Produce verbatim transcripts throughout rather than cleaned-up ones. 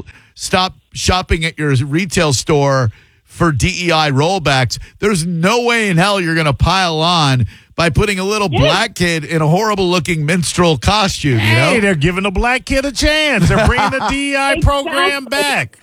people stop shopping at your retail store for D E I rollbacks, there's no way in hell you're going to pile on by putting a little yeah. black kid in a horrible-looking minstrel costume. Hey, you know? They're giving a black kid a chance. They're bringing the D E I exactly. program back.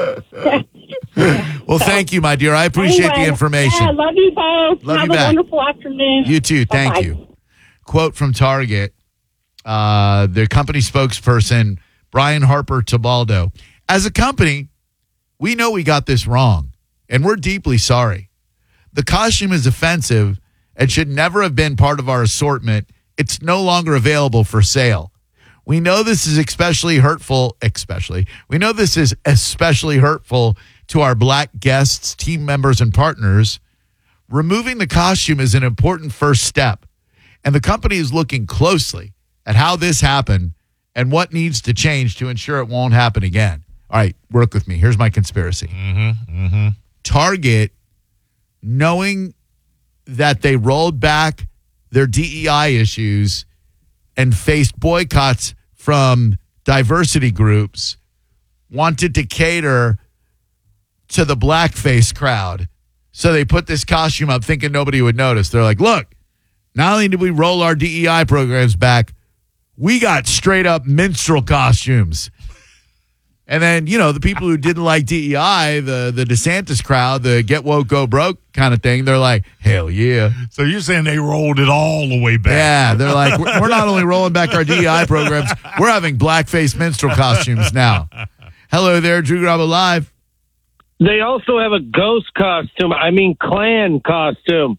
Well, thank you, my dear. I appreciate anyway, the information. Yeah, love you both. Love Have you a back. wonderful afternoon. You too. Thank Bye-bye. you. Quote from Target, uh, the company spokesperson, Brian Harper Tabaldo. As a company, we know we got this wrong, and we're deeply sorry. The costume is offensive and should never have been part of our assortment. It's no longer available for sale. We know this is especially hurtful, especially. We know this is especially hurtful to our black guests, team members, and partners. Removing the costume is an important first step, and the company is looking closely at how this happened and what needs to change to ensure it won't happen again. All right, work with me. Here's my conspiracy. Mm-hmm, mm-hmm. Target, knowing that they rolled back their D E I issues and faced boycotts from diversity groups, wanted to cater to the blackface crowd. So they put this costume up thinking nobody would notice. They're like, look, not only did we roll our D E I programs back, we got straight up minstrel costumes. And then, you know, the people who didn't like D E I, the, the DeSantis crowd, the get woke, go broke kind of thing, they're like, hell yeah. So you're saying they rolled it all the way back? Yeah, they're like, we're not only rolling back our D E I programs, we're having blackface minstrel costumes now. Hello there, Drew Garabo Live. They also have a ghost costume. I mean, Klan costume.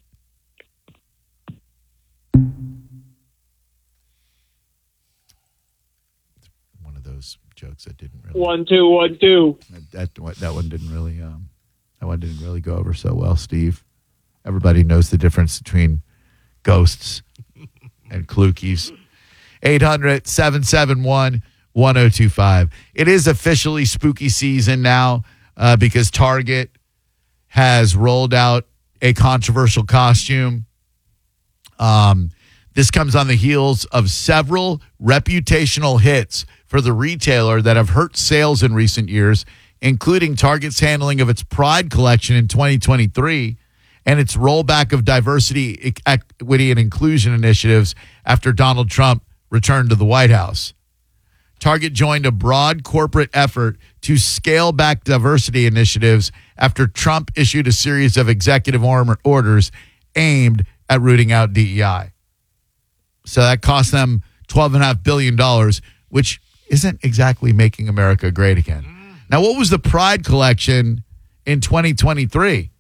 One of those jokes that didn't really. One, two, one, two. That that, that one didn't really. Um, that one didn't really go over so well, Steve. Everybody knows the difference between ghosts and klookies. eight hundred, seven seven one, one oh two five. It is officially spooky season now uh, because Target has rolled out a controversial costume. Um, this comes on the heels of several reputational hits for the retailer that have hurt sales in recent years, including Target's handling of its Pride collection in twenty twenty-three and its rollback of diversity, equity, and inclusion initiatives after Donald Trump returned to the White House. Target joined a broad corporate effort to scale back diversity initiatives after Trump issued a series of executive orders aimed at rooting out D E I. So that cost them twelve point five billion dollars, which isn't exactly making America great again. Now, what was the Pride collection in twenty twenty-three?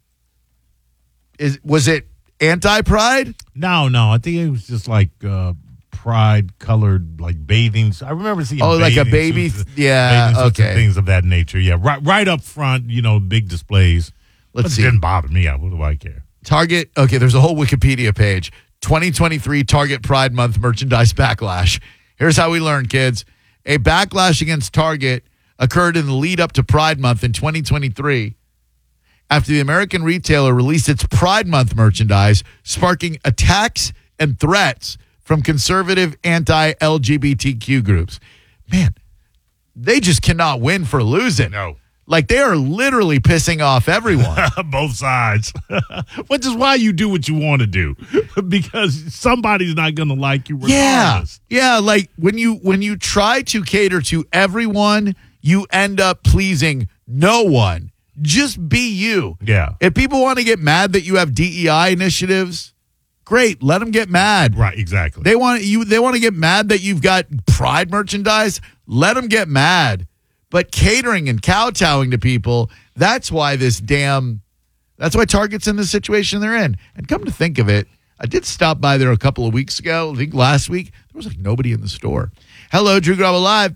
Is was it anti-Pride? No, no. I think it was just like uh, Pride-colored, like bathing. I remember seeing oh, like a baby, suits, yeah, bathing suits okay, and things of that nature. Yeah, right, right up front. You know, big displays. Let's but see. It didn't bother me. What do I care? Target. Okay, there's a whole Wikipedia page. twenty twenty-three Target Pride Month merchandise backlash. Here's how we learn, kids. A backlash against Target occurred in the lead up to Pride Month in twenty twenty-three after the American retailer released its Pride Month merchandise, sparking attacks and threats from conservative anti-L G B T Q groups. Man, they just cannot win for losing. No. Like, they are literally pissing off everyone. Both sides. Which is why you do what you want to do. Because somebody's not going to like you regardless. Yeah. Yeah, like when you when you try to cater to everyone, you end up pleasing no one. Just be you. Yeah. If people want to get mad that you have D E I initiatives, great, let them get mad. Right, exactly. They want you they want to get mad that you've got Pride merchandise, let them get mad. But catering and kowtowing to people, that's why this damn, that's why Target's in the situation they're in. And come to think of it, I did stop by there a couple of weeks ago. I think last week, there was like nobody in the store. Hello, Drew Garabo Live.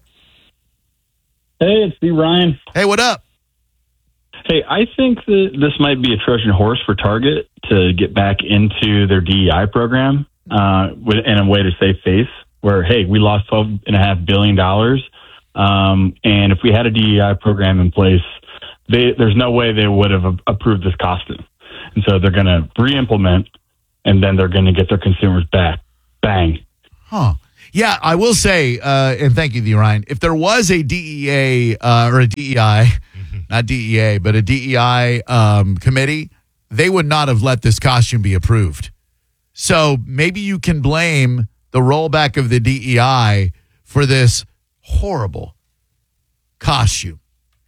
Hey, it's Steve Ryan. Hey, what up? Hey, I think that this might be a Trojan horse for Target to get back into their D E I program uh, in a way to save face, where, hey, we lost twelve point five billion dollars. Um, and if we had a D E I program in place, they, there's no way they would have approved this costume. And so they're going to re-implement, and then they're going to get their consumers back. Bang. Huh. Yeah, I will say, uh, and thank you, the Orion. If there was a D E A uh, or a D E I, mm-hmm. not D E A, but a D E I um, committee, they would not have let this costume be approved. So maybe you can blame the rollback of the D E I for this horrible costume.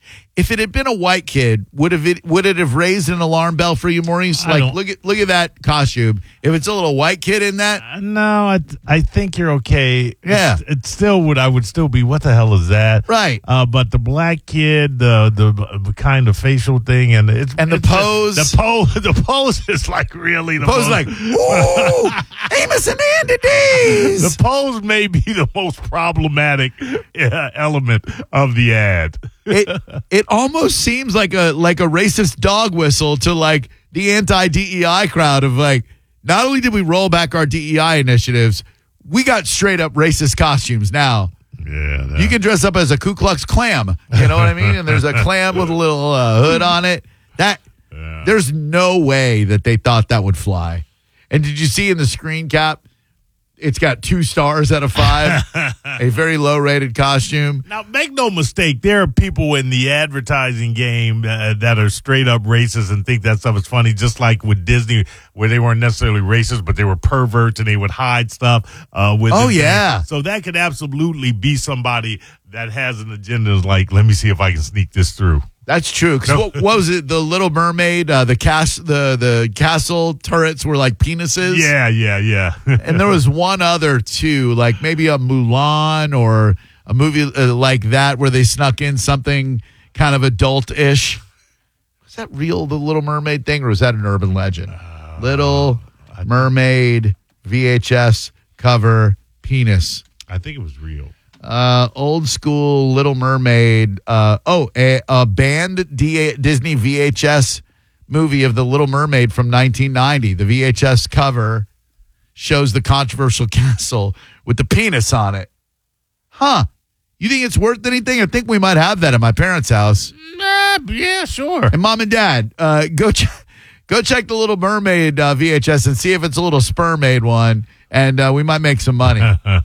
If it had been a white kid, would have it would it have raised an alarm bell for you, Maurice? I Like, don't- look at look at that costume. If it's a little white kid in that, Uh, no, I I think you're okay. Yeah. It's, it still would. I would still be. What the hell is that? Right. Uh, but the black kid, the the kind of facial thing, and it's And the it's- pose. the pose, the pose is like really the pose most, like, woo, Amos and Andy Days. the pose may be the most problematic uh, element of the ad. it it almost seems like a like a racist dog whistle to like the anti D E I crowd of like, not only did we roll back our D E I initiatives, we got straight up racist costumes now. Yeah, that- You can dress up as a Ku Klux Klan, you know what I mean? And there's a clam with a little uh, hood on it. That Yeah. there's no way that they thought that would fly. And did you see in the screen cap? It's got two stars out of five. A very low rated costume. Now, make no mistake, there are people in the advertising game uh, that are straight up racist and think that stuff is funny, just like with Disney, where they weren't necessarily racist, but they were perverts and they would hide stuff. Uh, with Oh, it. yeah. So that could absolutely be somebody that has an agenda, is like, let me see if I can sneak this through. That's true. 'Cause what, what was it? The Little Mermaid, uh, the cast, the the castle turrets were like penises. Yeah, yeah, yeah. And there was one other too, like maybe a Mulan or a movie uh, like that where they snuck in something kind of adult-ish. Was that real, the Little Mermaid thing, or was that an urban legend? Uh, Little Mermaid V H S cover penis. I think it was real. Uh, old school Little Mermaid. Uh, oh, a, a banned D- Disney V H S movie of the Little Mermaid from nineteen ninety. The V H S cover shows the controversial castle with the penis on it. Huh? You think it's worth anything? I think we might have that at my parents' house. Nah, yeah, sure. And Mom and Dad, uh, go ch- go check the Little Mermaid uh, V H S and see if it's a little sperm-made one. And uh, we might make some money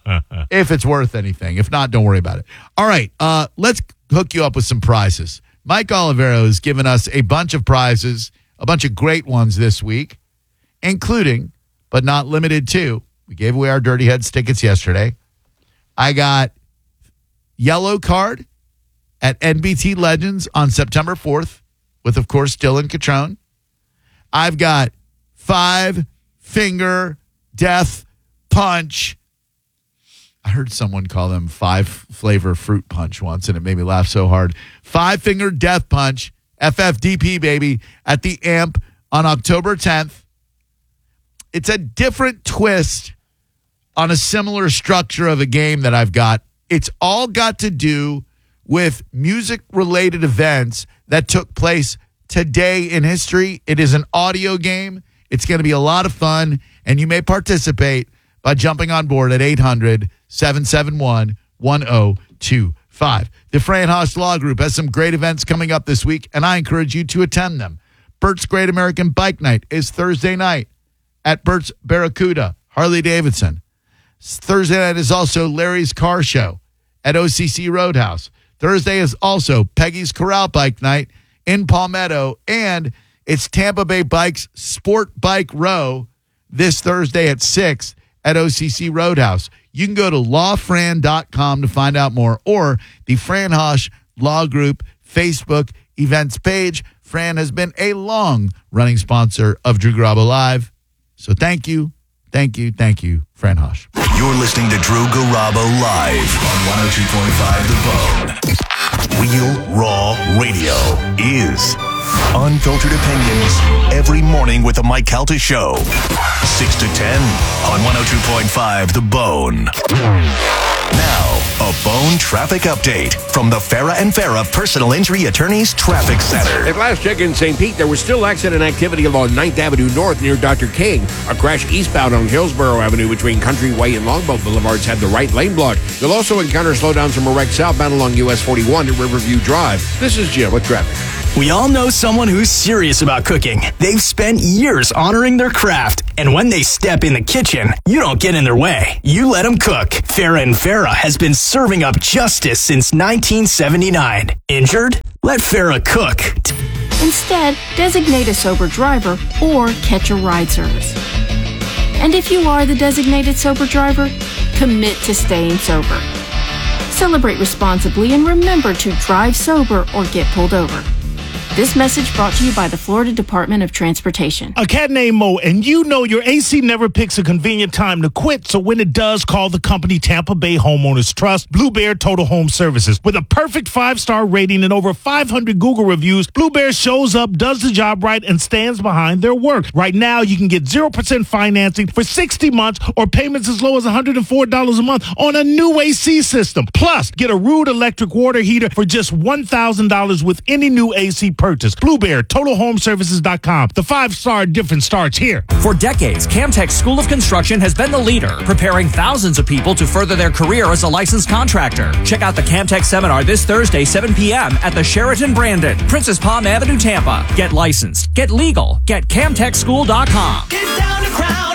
if it's worth anything. If not, don't worry about it. All right, uh, let's hook you up with some prizes. Mike Olivero has given us a bunch of prizes, a bunch of great ones this week, including, but not limited to, we gave away our Dirty Heads tickets yesterday. I got yellow card at N B T Legends on September fourth with, of course, Dylan Catrone. I've got five finger death punch. I heard someone call them five flavor fruit punch once, and it made me laugh so hard. Five finger death punch, F F D P, baby, at the Amp on October tenth. It's a different twist on a similar structure of a game that I've got. It's all got to do with music-related events that took place today in history. It is an audio game. It's going to be a lot of fun, and you may participate by jumping on board at eight hundred, seven seven one, one oh two five. The Fran Haas Law Group has some great events coming up this week, and I encourage you to attend them. Bert's Great American Bike Night is Thursday night at Bert's Barracuda, Harley-Davidson. Thursday night is also Larry's Car Show at O C C Roadhouse. Thursday is also Peggy's Corral Bike Night in Palmetto, and it's Tampa Bay Bikes Sport Bike Row this Thursday at six at O C C Roadhouse. You can go to law fran dot com to find out more, or the Fran Haas Law Group Facebook events page. Fran has been a long-running sponsor of Drew Garabo Live. So thank you, thank you, thank you, Fran Haas. You're listening to Drew Garabo Live on one oh two point five The Bone. Real Raw Radio is unfiltered opinions every morning with the Mike Calta Show. six to ten on one oh two point five The Bone. Now, a Bone traffic update from the Farah and Farah Personal Injury Attorneys Traffic Center. At last check in Saint Pete, there was still accident activity along ninth Avenue North near Doctor King. A crash eastbound on Hillsborough Avenue between Countryway and Longboat Boulevards had the right lane blocked. You'll also encounter slowdowns from a wreck southbound along U S forty-one at Riverview Drive. This is Jim with traffic. We all know someone who's serious about cooking. They've spent years honoring their craft, and when they step in the kitchen, you don't get in their way. You let them cook. Farah and Farah has been serving up justice since nineteen seventy-nine. Injured? Let Farah cook. Instead, designate a sober driver or catch a ride service. And if you are the designated sober driver, commit to staying sober. Celebrate responsibly and remember to drive sober or get pulled over. This message brought to you by the Florida Department of Transportation. A cat named Mo, and you know your A C never picks a convenient time to quit, so when it does, call the company Tampa Bay Homeowners Trust, Blue Bear Total Home Services. With a perfect five-star rating and over five hundred Google reviews, Blue Bear shows up, does the job right, and stands behind their work. Right now, you can get zero percent financing for sixty months or payments as low as one hundred four dollars a month on a new A C system. Plus, get a Rude electric water heater for just one thousand dollars with any new A C purchase. Blue Bear, Total Home Services dot com. The five-star difference starts here. For decades, Camtech School of Construction has been the leader, preparing thousands of people to further their career as a licensed contractor. Check out the Camtech seminar this Thursday, seven p.m. at the Sheraton Brandon, Princess Palm Avenue, Tampa. Get licensed, get legal, get camtech school dot com. Get down to Crown.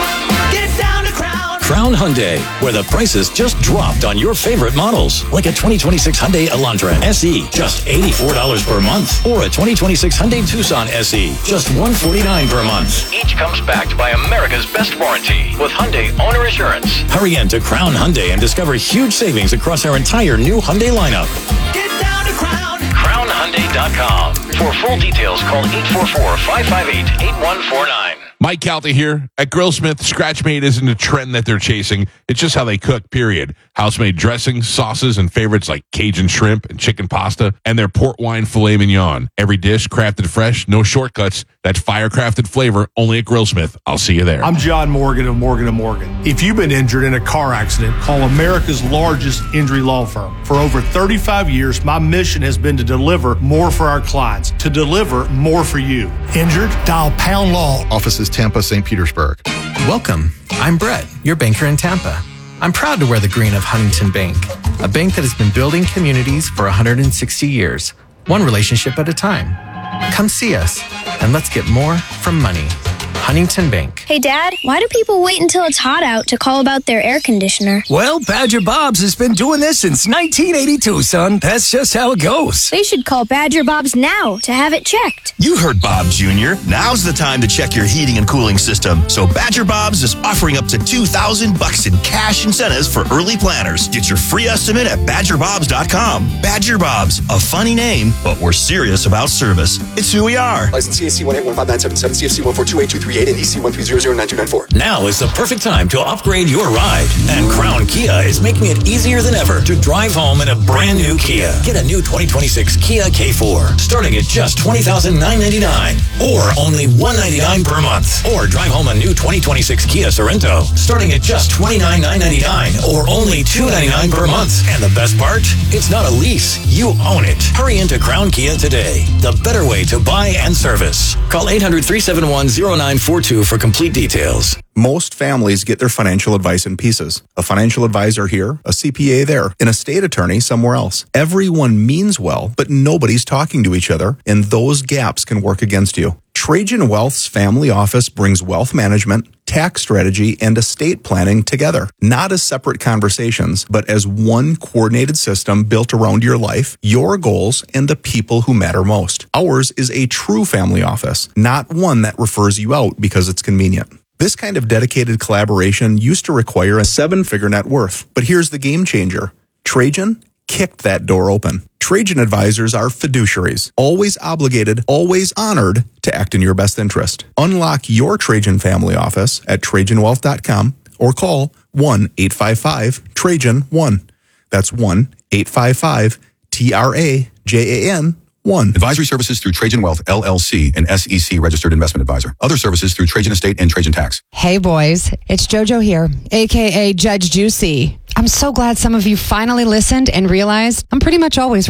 Get down to Crown. Crown Hyundai, where the prices just dropped on your favorite models. Like a twenty twenty-six Hyundai Elantra S E, just eighty-four dollars per month. Or a twenty twenty-six Hyundai Tucson S E, just one hundred forty-nine dollars per month. Each comes backed by America's best warranty with Hyundai Owner Assurance. Hurry in to Crown Hyundai and discover huge savings across our entire new Hyundai lineup. Get down to Crown. crown hyundai dot com. For full details, call eight four four, five five eight, eight one four nine. Mike Calta here. At Grillsmith, Scratchmade isn't a trend that they're chasing. It's just how they cook, period. House-made dressings, sauces, and favorites like Cajun shrimp and chicken pasta, and their port wine filet mignon. Every dish crafted fresh, no shortcuts. That fire-crafted flavor only at Grillsmith. I'll see you there. I'm John Morgan of Morgan and Morgan. If you've been injured in a car accident, call America's largest injury law firm. For over thirty-five years, my mission has been to deliver more for our clients, to deliver more for you. Injured? Dial Pound Law. Offices Tampa, Saint Petersburg. Welcome. I'm Brett, your banker in Tampa. I'm proud to wear the green of Huntington Bank, a bank that has been building communities for one hundred sixty years, one relationship at a time. Come see us, and let's get more from money. Huntington Bank. Hey, Dad, why do people wait until it's hot out to call about their air conditioner? Well, Badger Bob's has been doing this since nineteen eighty-two, son. That's just how it goes. They should call Badger Bob's now to have it checked. You heard Bob Junior Now's the time to check your heating and cooling system. So Badger Bob's is offering up to two thousand bucks in cash incentives for early planners. Get your free estimate at badger bobs dot com. Badger Bob's, a funny name, but we're serious about service. It's who we are. License C A C one eight one five nine seven seven, C F C one four two eight two three eight, and E C one three zero zero nine two nine four. Now is the perfect time to upgrade your ride. And Crown Kia is making it easier than ever to drive home in a brand new Kia. Get a new twenty twenty-six Kia K four, starting at just twenty thousand nine hundred ninety-nine dollars, or only one hundred ninety-nine dollars per month. Or drive home a new twenty twenty-six Kia Sorento, starting at just twenty-nine thousand nine hundred ninety-nine dollars, or only two hundred ninety-nine dollars per month. And the best part? It's not a lease. You own it. Hurry into Crown Kia today. The better way to buy and service. Call eight hundred, three seven one, zero nine four two for complete details. Most families get their financial advice in pieces. A financial advisor here, a C P A there, an estate attorney somewhere else. Everyone means well, but nobody's talking to each other, and those gaps can work against you. Trajan Wealth's family office brings wealth management, tax strategy, and estate planning together, not as separate conversations, but as one coordinated system built around your life, your goals, and the people who matter most. Ours is a true family office, not one that refers you out because it's convenient. This kind of dedicated collaboration used to require a seven-figure net worth, but here's the game changer. Trajan kicked that door open. Trajan advisors are fiduciaries, always obligated, always honored to act in your best interest. Unlock your Trajan family office at trajan wealth dot com or call one eight five five Trajan one. That's one eight five five T R A J A N one. Advisory services through Trajan Wealth, L L C, an S E C registered investment advisor. Other services through Trajan Estate and Trajan Tax. Hey boys, it's JoJo here, aka Judge Juicy. I'm so glad some of you finally listened and realized I'm pretty much always right.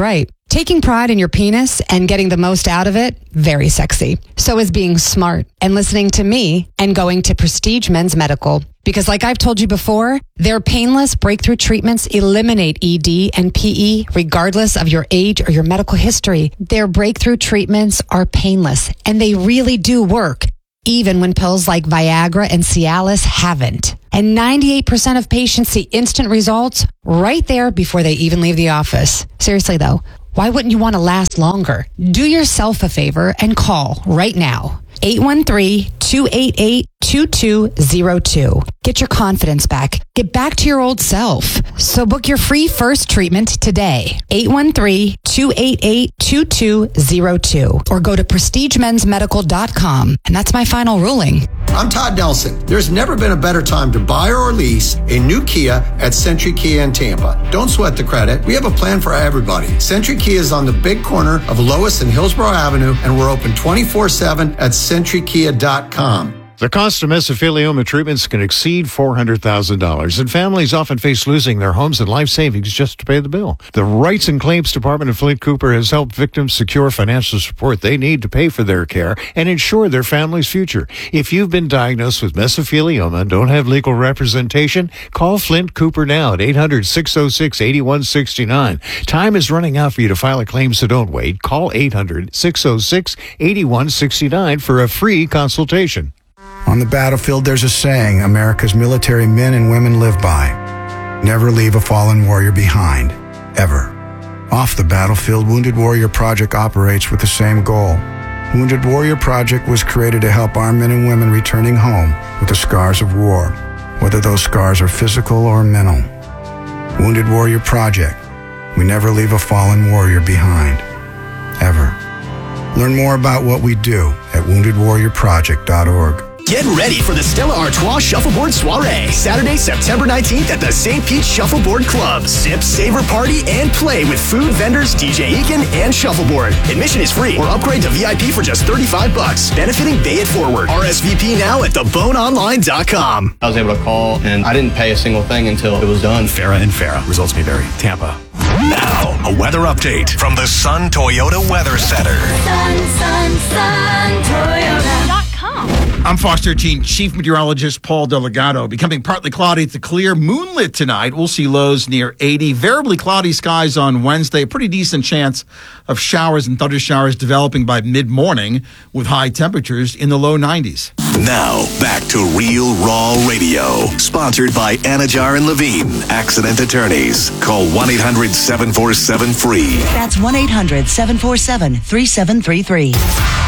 Taking pride in your penis and getting the most out of it, very sexy. So is being smart and listening to me and going to Prestige Men's Medical. Because like I've told you before, their painless breakthrough treatments eliminate E D and P E regardless of your age or your medical history. Their breakthrough treatments are painless and they really do work, even when pills like Viagra and Cialis haven't. And ninety-eight percent of patients see instant results right there before they even leave the office. Seriously though, why wouldn't you want to last longer? Do yourself a favor and call right now. eight one three, two eight eight, two two zero two. Get your confidence back. Get back to your old self. So book your free first treatment today. eight one three, two eight eight, two two zero two. Or go to prestige mens medical dot com. And that's my final ruling. I'm Todd Nelson. There's never been a better time to buy or lease a new Kia at Century Kia in Tampa. Don't sweat the credit. We have a plan for everybody. Century Kia is on the big corner of Lois and Hillsborough Avenue, and we're open twenty-four seven at century kia dot com. The cost of mesothelioma treatments can exceed four hundred thousand dollars, and families often face losing their homes and life savings just to pay the bill. The Rights and Claims Department of Flint Cooper has helped victims secure financial support they need to pay for their care and ensure their family's future. If you've been diagnosed with mesothelioma and don't have legal representation, call Flint Cooper now at eight hundred, six oh six, eight one six nine. Time is running out for you to file a claim, so don't wait. Call eight hundred, six oh six, eight one six nine for a free consultation. On the battlefield, there's a saying America's military men and women live by. Never leave a fallen warrior behind, ever. Off the battlefield, Wounded Warrior Project operates with the same goal. Wounded Warrior Project was created to help our men and women returning home with the scars of war, whether those scars are physical or mental. Wounded Warrior Project. We never leave a fallen warrior behind, ever. Learn more about what we do at wounded warrior project dot org. Get ready for the Stella Artois Shuffleboard Soiree, Saturday, September nineteenth at the Saint Pete Shuffleboard Club. Sip, savor, party, and play with food vendors, D J Eakin, and Shuffleboard. Admission is free or upgrade to V I P for just thirty-five bucks, benefiting Bay It Forward. R S V P now at the bone online dot com. I was able to call, and I didn't pay a single thing until it was done. Farah and Farah. Results may vary. Tampa. Now, a weather update from the Sun Toyota Weather Center. Sun, sun, sun, Toyota dot com. I'm Fox thirteen Chief Meteorologist Paul Delgado. Becoming partly cloudy to clear, moonlit tonight. We'll see lows near eighty. Variably cloudy skies on Wednesday. A pretty decent chance of showers and thunder showers developing by mid-morning with high temperatures in the low nineties. Now, back to Real Raw Radio. Sponsored by Anajar and Levine, Accident Attorneys. Call one eight hundred, seven four seven, F R E E. That's one eight hundred, seven four seven, three seven three three.